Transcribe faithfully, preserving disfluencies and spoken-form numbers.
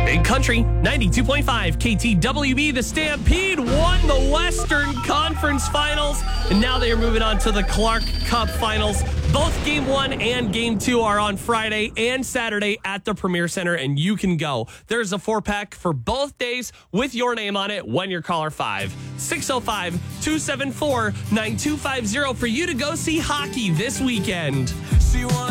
Big Country, ninety-two point five K T W B. The Stampede won the Western Conference Finals, and now they are moving on to the Clark Cup Finals. Both Game one and Game two are on Friday and Saturday at the Premier Center, and you can go. There's a four-pack for both days with your name on it when you're caller five. six oh five, two seven four, nine two five zero for you to go see hockey this weekend.